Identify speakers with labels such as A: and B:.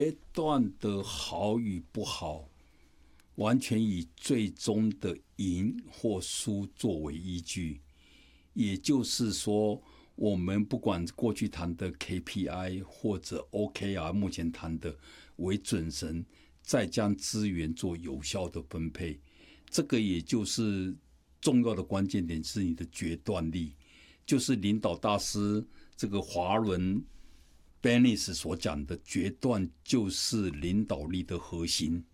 A: 段的好与不好，完全以最终的赢或输作为依据。也就是说，我们不管过去谈的 KPI 或者 OKR， 目前谈的为准绳，再将资源做有效的分配。这个也就是重要的关键点，是你的决断力，就是领导大师这个华伦 Bennis 所讲的，决断就是领导力的核心。